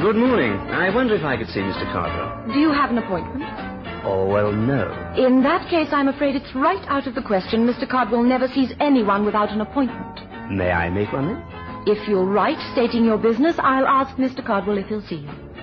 Good morning. I wonder if I could see Mr. Cardwell. Do you have an appointment? Oh, well, no. In that case, I'm afraid it's right out of the question. Mr. Cardwell never sees anyone without an appointment. May I make one then? If you'll write stating your business, I'll ask Mr. Cardwell if he'll see you.